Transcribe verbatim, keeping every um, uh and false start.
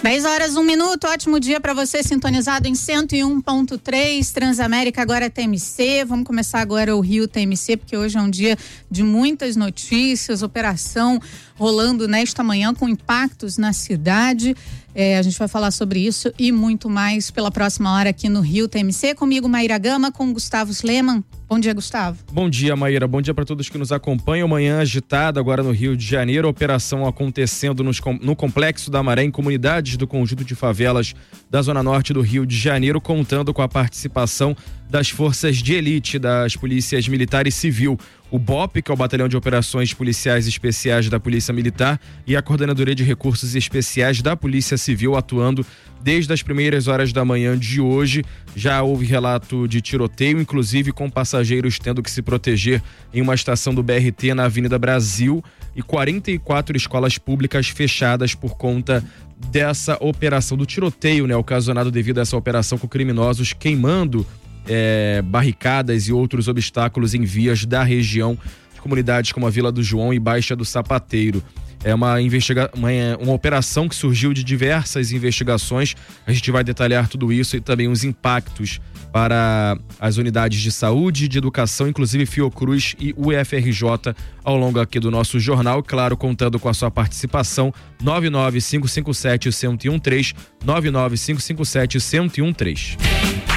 dez horas, um minuto, ótimo dia para você sintonizado em cento e um ponto três, Transamérica, agora T M C. Vamos começar agora o Rio T M C, porque hoje é um dia de muitas notícias, operação rolando nesta manhã com impactos na cidade. É, a gente vai falar sobre isso e muito mais pela próxima hora aqui no Rio T M C. Comigo, Maíra Gama, com Gustavo Sleman. Bom dia, Gustavo. Bom dia, Maíra. Bom dia para todos que nos acompanham. Manhã agitada agora no Rio de Janeiro. Operação acontecendo nos, no Complexo da Maré, em comunidades do conjunto de favelas da Zona Norte do Rio de Janeiro, contando com a participação das forças de elite das polícias militar e civil. O B O P, que é o Batalhão de Operações Policiais Especiais da Polícia Militar, e a Coordenadoria de Recursos Especiais da Polícia Civil atuando desde as primeiras horas da manhã de hoje. Já houve relato de tiroteio, inclusive com passageiros tendo que se proteger em uma estação do B R T na Avenida Brasil, e quarenta e quatro escolas públicas fechadas por conta dessa operação do tiroteio, né, ocasionado devido a essa operação com criminosos queimando É, barricadas e outros obstáculos em vias da região de comunidades como a Vila do João e Baixa do Sapateiro. É uma, investiga uma, uma operação que surgiu de diversas investigações. A gente vai detalhar tudo isso e também os impactos para as unidades de saúde, de educação, inclusive Fiocruz e U F R J, ao longo aqui do nosso jornal. Claro, contando com a sua participação. nove nove cinco cinco sete, um zero um três, nove nove cinco cinco sete, um zero um três.